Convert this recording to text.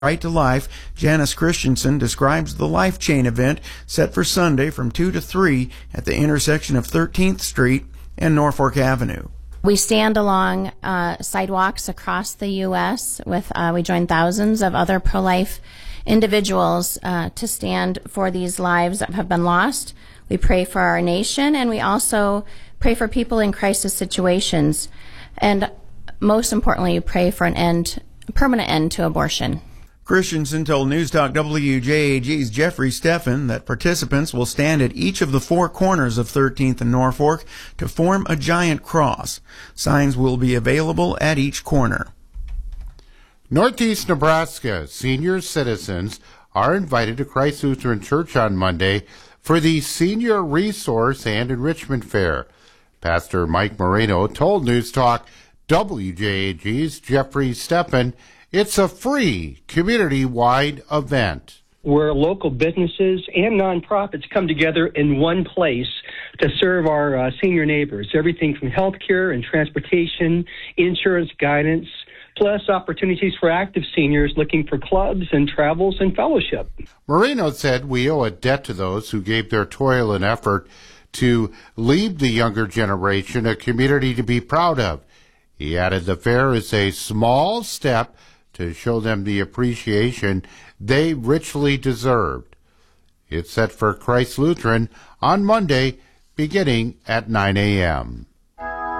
Right to Life, Janice Christensen describes the Life Chain event set for Sunday from 2 to 3 at the intersection of 13th Street and Norfolk Avenue. We stand along sidewalks across the U.S. We join thousands of other pro-life individuals to stand for these lives that have been lost. We pray for our nation, and we also pray for people in crisis situations. And most importantly, we pray for a permanent end to abortion. Christensen told News Talk WJAG's Jeffrey Steffen that participants will stand at each of the four corners of 13th and Norfolk to form a giant cross. Signs will be available at each corner. Northeast Nebraska senior citizens are invited to Christ Lutheran Church on Monday for the Senior Resource and Enrichment Fair. Pastor Mike Moreno told News Talk WJAG's Jeffrey Steffen it's a free, community-wide event, where local businesses and nonprofits come together in one place to serve our senior neighbors. Everything from healthcare and transportation, insurance guidance, plus opportunities for active seniors looking for clubs and travels and fellowship. Moreno said we owe a debt to those who gave their toil and effort to leave the younger generation a community to be proud of. He added the fair is a small step to show them the appreciation they richly deserved. It's set for Christ Lutheran on Monday, beginning at 9 a.m.